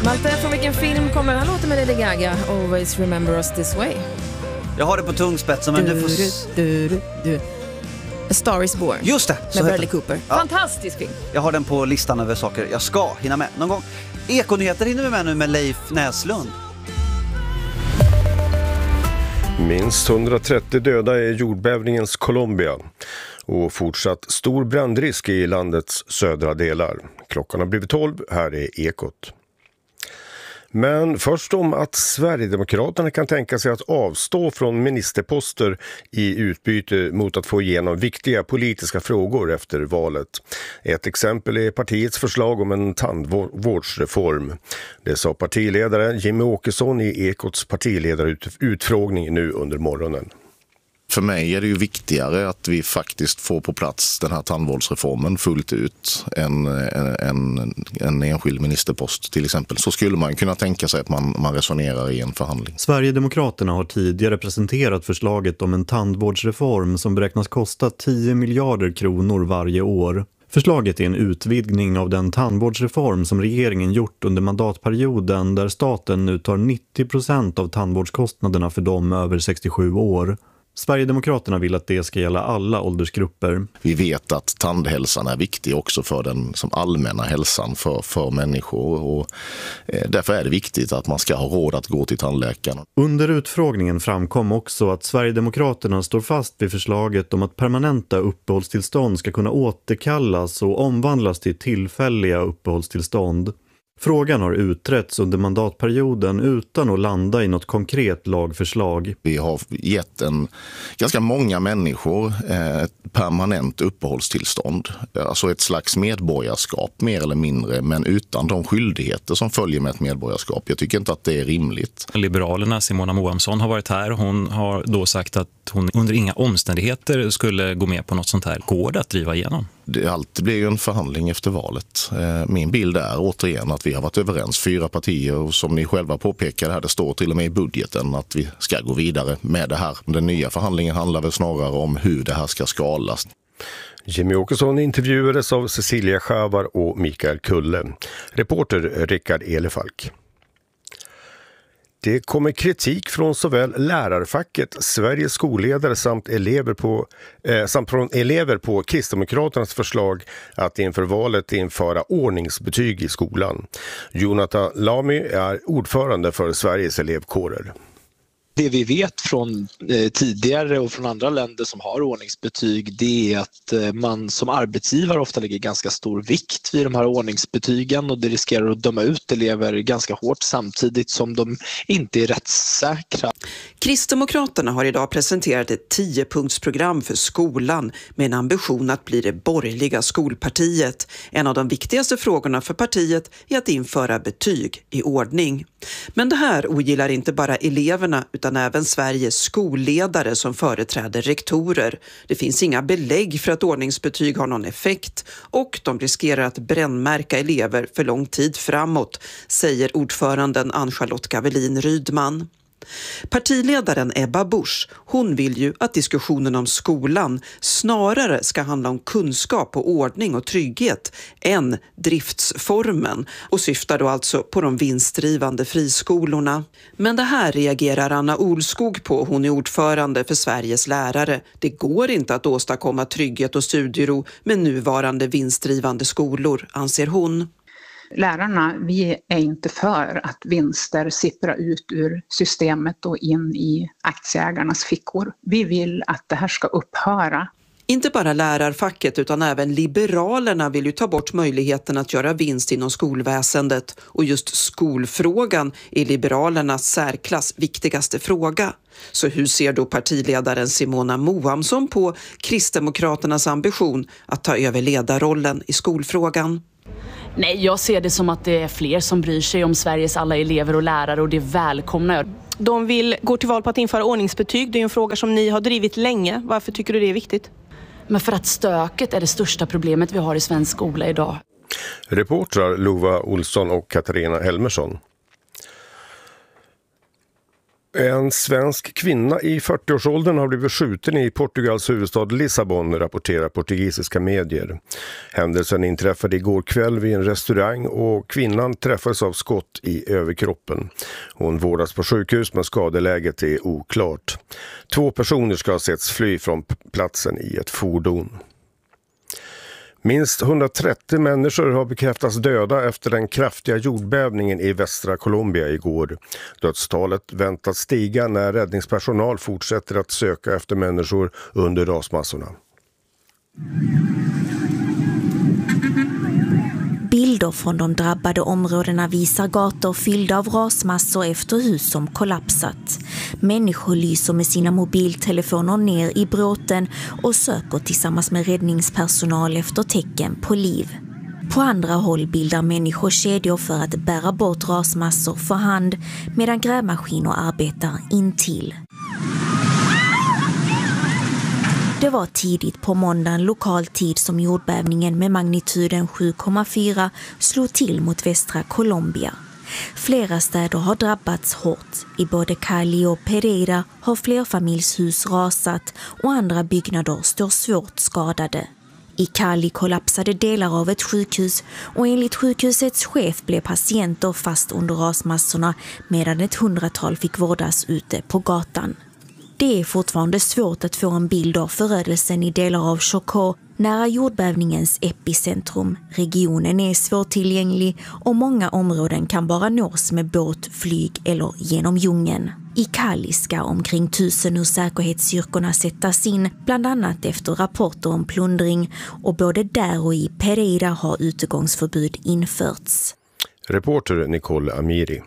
Malte, från vilken film kommer han låta med Lady Gaga? Always remember us this way. Jag har det på tungspetsen, men du får... A Star is Born. Just det! Med Bradley Cooper. Ja. Fantastisk film. Jag har den på listan över saker jag ska hinna med någon gång. Ekonyheter hinner vi med nu med Leif Näslund. Minst 130 döda i jordbävningens Colombia och fortsatt stor brandrisk i landets södra delar. Klockan har blivit 12, här är Ekot. Men först om att Sverigedemokraterna kan tänka sig att avstå från ministerposter i utbyte mot att få igenom viktiga politiska frågor efter valet. Ett exempel är partiets förslag om en tandvårdsreform. Det sa partiledare Jimmy Åkesson i Ekots partiledarutfrågning nu under morgonen. För mig är det ju viktigare att vi faktiskt får på plats den här tandvårdsreformen fullt ut än en enskild ministerpost till exempel. Så skulle man kunna tänka sig att man resonerar i en förhandling. Sverigedemokraterna har tidigare presenterat förslaget om en tandvårdsreform som beräknas kosta 10 miljarder kronor varje år. Förslaget är en utvidgning av den tandvårdsreform som regeringen gjort under mandatperioden där staten nu tar 90% av tandvårdskostnaderna för dem över 67 år. Sverigedemokraterna vill att det ska gälla alla åldersgrupper. Vi vet att tandhälsan är viktig också för den som allmänna hälsan för människor och därför är det viktigt att man ska ha råd att gå till tandläkaren. Under utfrågningen framkom också att Sverigedemokraterna står fast vid förslaget om att permanenta uppehållstillstånd ska kunna återkallas och omvandlas till tillfälliga uppehållstillstånd. Frågan har utretts under mandatperioden utan att landa i något konkret lagförslag. Vi har gett ganska många människor ett permanent uppehållstillstånd. Alltså ett slags medborgarskap mer eller mindre, men utan de skyldigheter som följer med ett medborgarskap. Jag tycker inte att det är rimligt. Liberalerna, Simona Moamsson, har varit här. Hon har då sagt att hon under inga omständigheter skulle gå med på något sånt här. Går det att driva igenom? Det blir ju en förhandling efter valet. Min bild är återigen att vi har varit överens 4 partier och som ni själva påpekar här, det står till och med i budgeten att vi ska gå vidare med det här. Den nya förhandlingen handlar väl snarare om hur det här ska skalas. Jimmy Åkesson intervjuades av Cecilia Schavar och Mikael Kulle. Reporter Rickard Elefalk. Det kommer kritik från såväl lärarfacket, Sveriges skolledare samt från elever på Kristdemokraternas förslag att inför valet införa ordningsbetyg i skolan. Jonathan Lamy är ordförande för Sveriges elevkårer. Det vi vet från tidigare och från andra länder som har ordningsbetyg, det är att man som arbetsgivare ofta lägger ganska stor vikt vid de här ordningsbetygen och det riskerar att döma ut elever ganska hårt samtidigt som de inte är rättssäkra. Kristdemokraterna har idag presenterat ett 10-punktsprogram för skolan med en ambition att bli det borgerliga skolpartiet. En av de viktigaste frågorna för partiet är att införa betyg i ordning. Men det här ogillar inte bara eleverna utan även Sveriges skolledare som företräder rektorer. Det finns inga belägg för att ordningsbetyg har någon effekt och de riskerar att brännmärka elever för lång tid framåt, säger ordföranden Ann-Charlotte Gavelin Rydman. Partiledaren Ebba Busch, hon vill ju att diskussionen om skolan snarare ska handla om kunskap och ordning och trygghet än driftsformen och syftar då alltså på de vinstdrivande friskolorna. Men det här reagerar Anna Olskog på, hon är ordförande för Sveriges lärare. Det går inte att åstadkomma trygghet och studiero med nuvarande vinstdrivande skolor, anser hon. Lärarna, vi är inte för att vinster sipprar ut ur systemet och in i aktieägarnas fickor. Vi vill att det här ska upphöra. Inte bara lärarfacket utan även Liberalerna vill ju ta bort möjligheten att göra vinst inom skolväsendet. Och just skolfrågan är Liberalernas särklass viktigaste fråga. Så hur ser då partiledaren Simona Moamsson på Kristdemokraternas ambition att ta över ledarrollen i skolfrågan? Nej, jag ser det som att det är fler som bryr sig om Sveriges alla elever och lärare och det välkomnar jag. De vill gå till val på att införa ordningsbetyg. Det är en fråga som ni har drivit länge. Varför tycker du det är viktigt? Men för att stöket är det största problemet vi har i svensk skola idag. Reportrar Lova Olsson och Katarina Helmersson. En svensk kvinna i 40-årsåldern har blivit skjuten i Portugals huvudstad Lissabon, rapporterar portugisiska medier. Händelsen inträffade igår kväll vid en restaurang och kvinnan träffades av skott i överkroppen. Hon vårdas på sjukhus men skadeläget är oklart. 2 personer ska ha setts fly från platsen i ett fordon. Minst 130 människor har bekräftats döda efter den kraftiga jordbävningen i västra Colombia igår. Dödstalet väntas stiga när räddningspersonal fortsätter att söka efter människor under rasmassorna. Bilder från de drabbade områdena visar gator fyllda av rasmassor efter hus som kollapsat. Människor lyser med sina mobiltelefoner ner i bråten och söker tillsammans med räddningspersonal efter tecken på liv. På andra håll bildar människor kedjor för att bära bort rasmassor för hand medan grävmaskiner arbetar intill. Det var tidigt på måndagen lokal tid som jordbävningen med magnituden 7,4 slog till mot västra Colombia. Flera städer har drabbats hårt. I både Cali och Pereira har flerfamiljshus rasat och andra byggnader står svårt skadade. I Cali kollapsade delar av ett sjukhus och enligt sjukhusets chef blev patienter fast under rasmassorna medan ett 100-tal fick vårdas ute på gatan. Det är fortfarande svårt att få en bild av förödelsen i delar av Chocó, nära jordbävningens epicentrum. Regionen är svårtillgänglig och många områden kan bara nås med båt, flyg eller genom djungeln. I Cali ska omkring 1000 ur säkerhetsstyrkorna sättas in, bland annat efter rapporter om plundring, och både där och i Pereira har utegångsförbud införts. Reporter Nicole Amiri.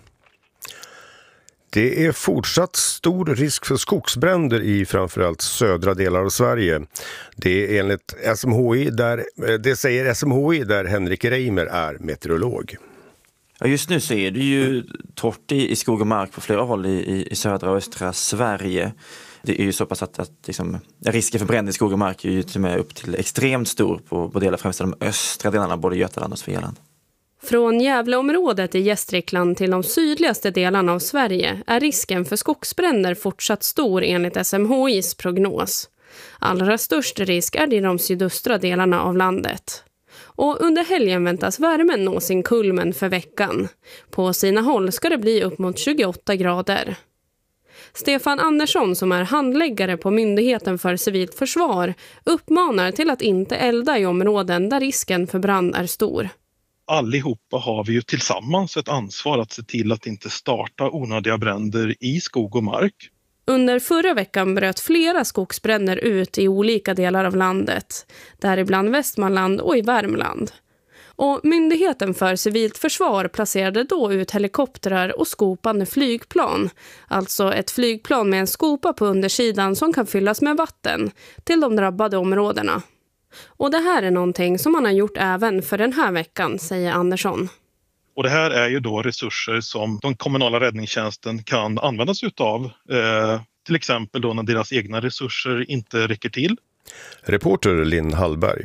Det är fortsatt stor risk för skogsbränder i framförallt södra delar av Sverige. Det är enligt SMHI det säger SMHI där Henrik Reimer är meteorolog. Ja, just nu så är det ju torrt i skog och mark på flera håll i södra och östra Sverige. Det är ju så pass att liksom, risken för bränder i skog och mark är ju till och med upp till extremt stor på delar, främst de östra delarna, både Götaland och Svealand. Från Gävleområdet i Gästrikland till de sydligaste delarna av Sverige är risken för skogsbränder fortsatt stor enligt SMHIs prognos. Allra störst risk är det i de sydöstra delarna av landet. Och under helgen väntas värmen nå sin kulmen för veckan. På sina håll ska det bli upp mot 28 grader. Stefan Andersson, som är handläggare på Myndigheten för civilt försvar, uppmanar till att inte elda i områden där risken för brand är stor. Allihopa har vi ju tillsammans ett ansvar att se till att inte starta onödiga bränder i skog och mark. Under förra veckan bröt flera skogsbränder ut i olika delar av landet, däribland Västmanland och i Värmland. Och Myndigheten för civilt försvar placerade då ut helikoptrar och skopande flygplan, alltså ett flygplan med en skopa på undersidan som kan fyllas med vatten, till de drabbade områdena. Och det här är någonting som man har gjort även för den här veckan, säger Andersson. Och det här är ju då resurser som den kommunala räddningstjänsten kan användas utav, till exempel då när deras egna resurser inte räcker till. Reporter Linn Hallberg.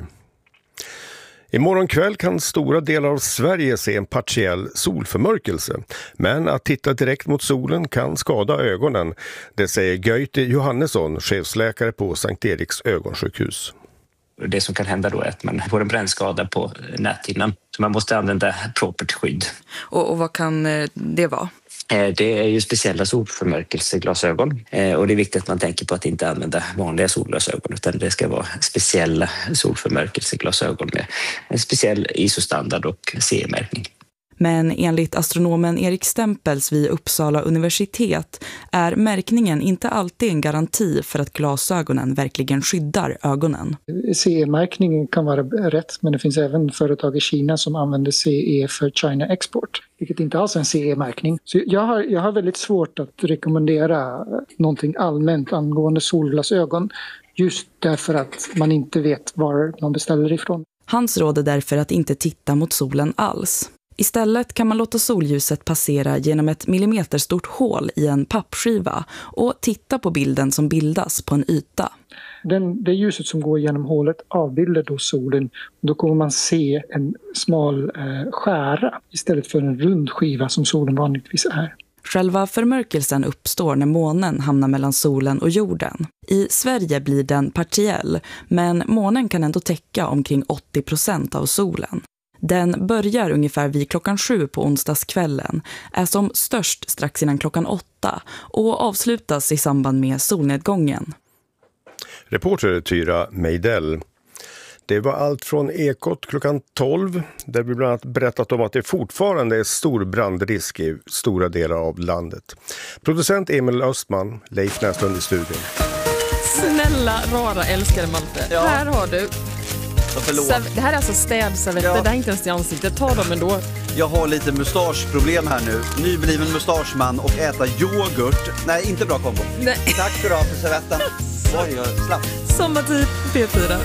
Imorgon kväll kan stora delar av Sverige se en partiell solförmörkelse. Men att titta direkt mot solen kan skada ögonen. Det säger Göte Johannesson, chefsläkare på Sankt Eriks ögonsjukhus. Det som kan hända då är att man får en brännskada på näthinnan. Så man måste använda propert skydd. Och vad kan det vara? Det är ju speciella solförmörkelseglasögon. Och det är viktigt att man tänker på att inte använda vanliga solglasögon. Utan det ska vara speciella solförmörkelseglasögon med en speciell ISO-standard och CE-märkning. Men enligt astronomen Erik Stempels vid Uppsala universitet är märkningen inte alltid en garanti för att glasögonen verkligen skyddar ögonen. CE-märkningen kan vara rätt, men det finns även företag i Kina som använder CE för China Export, vilket inte alls är en CE-märkning. Så jag har väldigt svårt att rekommendera någonting allmänt angående solglasögon, just därför att man inte vet var man beställer ifrån. Hans råd är därför att inte titta mot solen alls. Istället kan man låta solljuset passera genom ett millimeterstort hål i en pappskiva och titta på bilden som bildas på en yta. Det ljuset som går genom hålet avbildar då solen. Då kommer man se en smal skära istället för en rund skiva som solen vanligtvis är. Själva förmörkelsen uppstår när månen hamnar mellan solen och jorden. I Sverige blir den partiell, men månen kan ändå täcka omkring 80% av solen. Den börjar ungefär vid 7:00 på onsdagskvällen, är som störst strax innan 8:00 och avslutas i samband med solnedgången. Reporter Tyra Meidell. Det var allt från Ekot 12, där vi bland annat berättat om att det fortfarande är stor brandrisk i stora delar av landet. Producent Emil Östman, Leif Näslund i studion. Snälla, rara, älskade Malte. Ja. Här har du. Det här är alltså städservetter, det är inte ens i ansiktet. Ta dem ändå. Jag har lite mustaschproblem här nu. Nybliven mustaschman och äta yoghurt. Nej, inte bra kombo. Nej. Tack för det för servetten. Oj, jag slapp. Sommartid P4.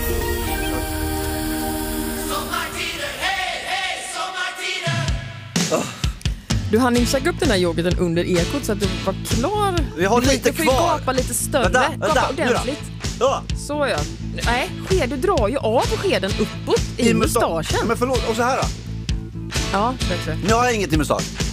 Du hann inte käka upp den här yoghurten under ekot så att du var klar. Vi har lite kvar. Du får kvar. gapa lite större. Vänta, gapa ordentligt. Så ja. Nej, du drar ju av skeden uppåt i mustaschen. Men förlåt, och så här då? Ja, bättre. Nu har jag inget i mustasch.